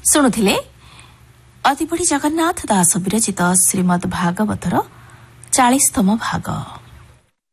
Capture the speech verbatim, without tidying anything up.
ଶୁଣୁଥିଲେ ଅତିବଡ଼ି ଜଗନ୍ନାଥ ଦାସ ବିରଚିତ ଶ୍ରୀମଦ୍ ଭାଗବତର ଚାଳିଶତମ ଭାଗ।